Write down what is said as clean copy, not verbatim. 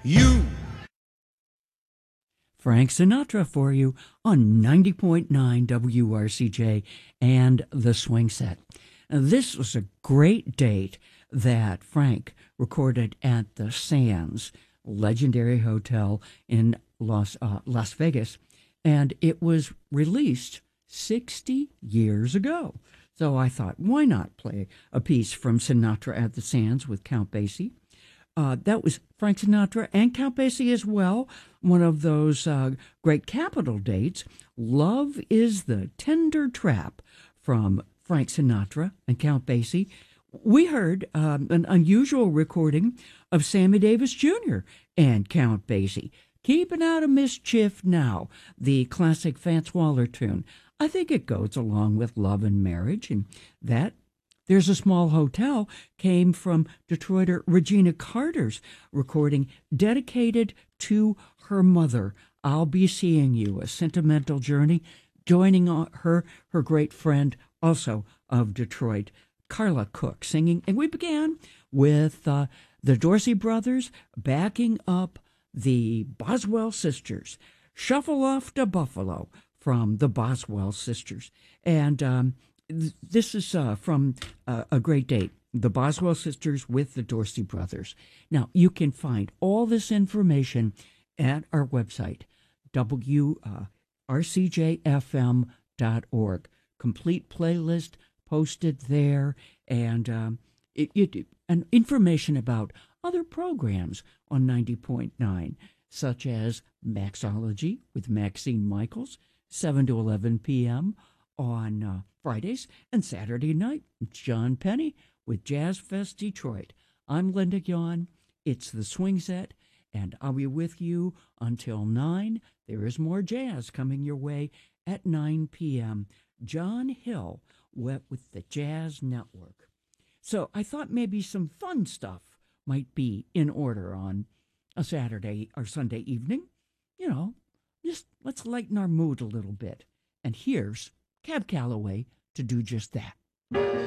You. Frank Sinatra for you on 90.9 WRCJ and the Swing Set. Now, this was a great date that Frank recorded at the Sands, legendary hotel in Las Vegas, and it was released 60 years ago. So I thought, why not play a piece from Sinatra at the Sands with Count Basie? That was Frank Sinatra and Count Basie as well. One of those great Capitol dates. Love is the Tender Trap from Frank Sinatra and Count Basie. We heard an unusual recording of Sammy Davis Jr. and Count Basie. Keeping Out of Mischief Now, the classic Fats Waller tune. I think it goes along with Love and Marriage, and that There's a Small Hotel came from Detroiter Regina Carter's recording dedicated to her mother. I'll Be Seeing You, a sentimental journey, joining her great friend also of Detroit, Carla Cook, singing. And we began with the Dorsey Brothers backing up the Boswell Sisters. Shuffle Off to Buffalo from the Boswell Sisters. And this is from a great date, the Boswell Sisters with the Dorsey Brothers. Now, you can find all this information at our website, wrcjfm.org. Complete playlist posted there, and and information about other programs on 90.9, such as Maxology with Maxine Michaels, 7 to 11 p.m. on Fridays, and Saturday night, John Penny with Jazz Fest Detroit. I'm Linda Yon. It's the Swing Set, and I'll be with you until 9. There is more jazz coming your way at 9 p.m. John Hill with the Jazz Network. So I thought maybe some fun stuff might be in order on a Saturday or Sunday evening. You know, just let's lighten our mood a little bit. And here's Cab Calloway to do just that.